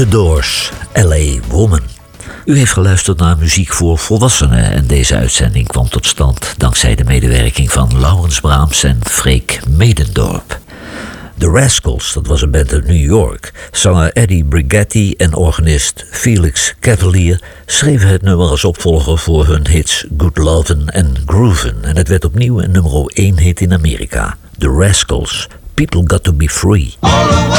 The Doors, L.A. Woman. U heeft geluisterd naar muziek voor volwassenen en deze uitzending kwam tot stand dankzij de medewerking van Laurens Braams en Freek Medendorp. The Rascals, dat was een band uit New York. Zanger Eddie Brigatti en organist Felix Cavalier schreven het nummer als opvolger voor hun hits Good Lovin' en Groovin'. En het werd opnieuw een nummer 1 hit in Amerika. The Rascals, People Got to Be Free.